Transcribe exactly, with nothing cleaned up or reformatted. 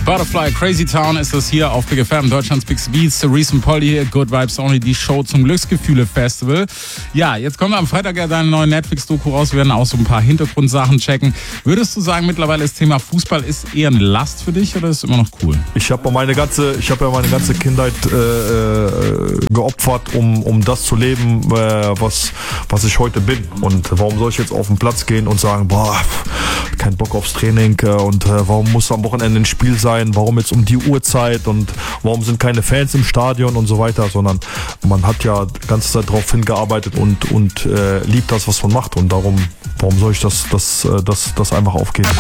Butterfly, Crazy Town ist das hier auf Big F M, Deutschlands Big Beats, Reese und Polly hier, Good Vibes Only, die Show zum Glücksgefühle-Festival. Ja, jetzt kommt am Freitag ja deine neue Netflix-Doku raus, wir werden auch so ein paar Hintergrundsachen checken. Würdest du sagen, mittlerweile das Thema Fußball ist eher eine Last für dich oder ist es immer noch cool? Ich habe meine ganze, ich habe ja meine ganze Kindheit äh, geopfert, um um das zu leben, äh, was was ich heute bin. Und warum soll ich jetzt auf den Platz gehen und sagen, boah, kein Bock aufs Training äh, und äh, warum muss am Wochenende ein Spiel sein? Warum jetzt um die Uhrzeit und warum sind keine Fans im Stadion und so weiter? Sondern man hat ja die ganze Zeit darauf hingearbeitet und und äh, liebt das, was man macht. Und darum, warum soll ich das das das das einfach aufgeben?